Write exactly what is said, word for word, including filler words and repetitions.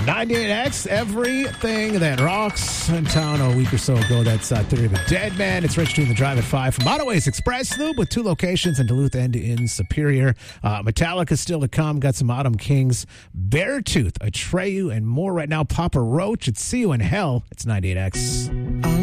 ninety-eight X, everything that rocks in town. A week or so ago, that's uh, Theory of a Dead Man. It's Rich doing the drive at five from Autoways Express Loop with two locations in Duluth and in Superior. Uh, Metallica still to come. Got some Autumn Kings, Beartooth, Atreyu, and more right now. Papa Roach, it's See You in Hell. It's ninety-eight X.